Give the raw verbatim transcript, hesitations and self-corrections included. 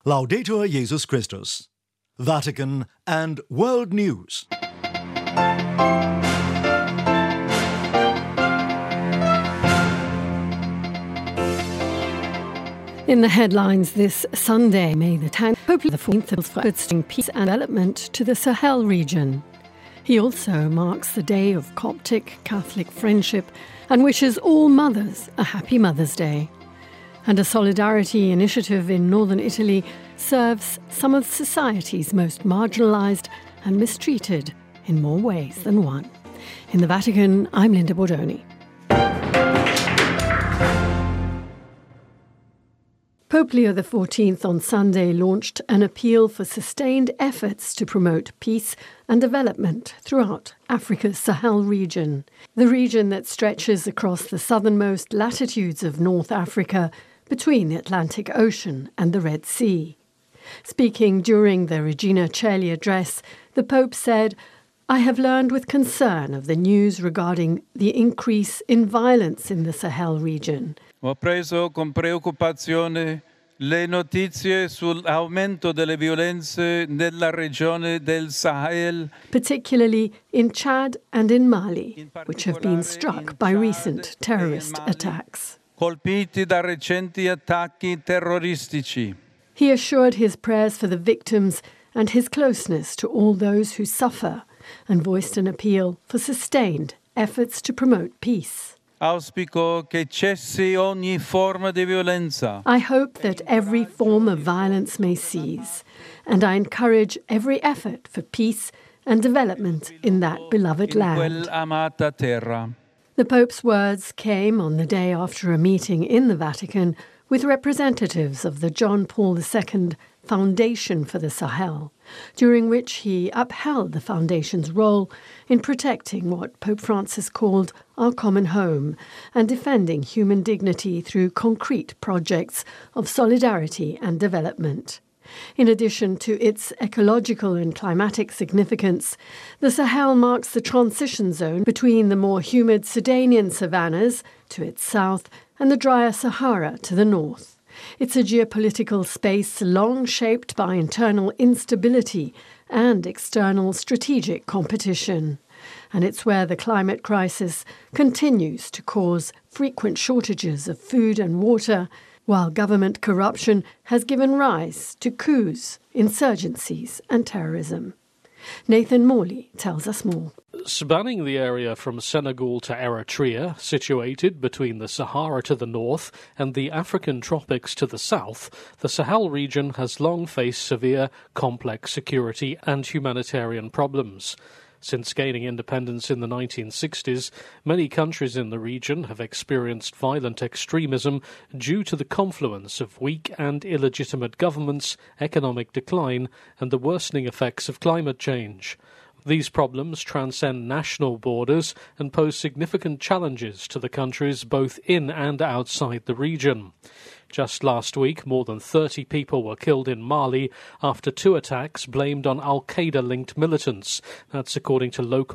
Laudetur Jesus Christus. Vatican and World News. In the headlines this Sunday, May the tenth, Pope Leo the fourteenth for fostering peace and development to the Sahel region. He also marks the day of Coptic Catholic friendship and wishes all mothers a happy Mother's Day. And a solidarity initiative in northern Italy serves some of society's most marginalised and mistreated in more ways than one. In the Vatican, I'm Linda Bordoni. Pope Leo the fourteenth on Sunday launched an appeal for sustained efforts to promote peace and development throughout Africa's Sahel region, the region that stretches across the southernmost latitudes of North Africa between the Atlantic Ocean and the Red Sea. Speaking during the Regina Coeli address, the Pope said, "I have learned with concern of the news regarding the increase in violence in the Sahel region. Ho preso con preoccupazione le notizie sull'aumento delle violenze nella regione del Sahel, particularly in Chad and in Mali, which have been struck by recent terrorist attacks." colpiti da recenti attacchi terroristici. He assured his prayers for the victims and his closeness to all those who suffer, and voiced an appeal for sustained efforts to promote peace. Auspico che cessi ogni forma di violenza. I hope that every form of violence may cease, and I encourage every effort for peace and development in that beloved land. In quel amata terra. The Pope's words came on the day after a meeting in the Vatican with representatives of the John Paul the Second Foundation for the Sahel, during which he upheld the foundation's role in protecting what Pope Francis called our common home and defending human dignity through concrete projects of solidarity and development. In addition to its ecological and climatic significance, the Sahel marks the transition zone between the more humid Sudanian savannas to its south and the drier Sahara to the north. It's a geopolitical space long shaped by internal instability and external strategic competition. And it's where the climate crisis continues to cause frequent shortages of food and water, while government corruption has given rise to coups, insurgencies and terrorism. Nathan Morley tells us more. Spanning the area from Senegal to Eritrea, situated between the Sahara to the north and the African tropics to the south, the Sahel region has long faced severe, complex security and humanitarian problems. Since gaining independence in the nineteen sixties, many countries in the region have experienced violent extremism due to the confluence of weak and illegitimate governments, economic decline, and the worsening effects of climate change. These problems transcend national borders and pose significant challenges to the countries both in and outside the region. Just last week, more than thirty people were killed in Mali after two attacks blamed on Al-Qaeda-linked militants. That's according to local